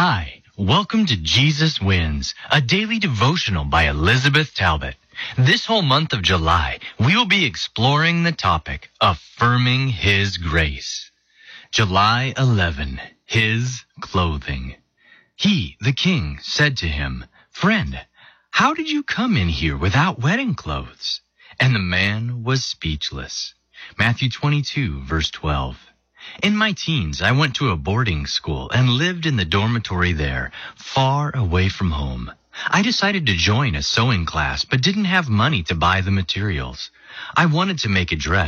Hi, welcome to Jesus Wins, a daily devotional by Elizabeth Talbot. This whole month of July, we will be exploring the topic, affirming His grace. July 11, His clothing. He, the king, said to him, "Friend, how did you come in here without wedding clothes?" And the man was speechless. Matthew 22, verse 12. In my teens, I went to a boarding school and lived in the dormitory there, far away from home. I decided to join a sewing class, but didn't have money to buy the materials. I wanted to make a dress.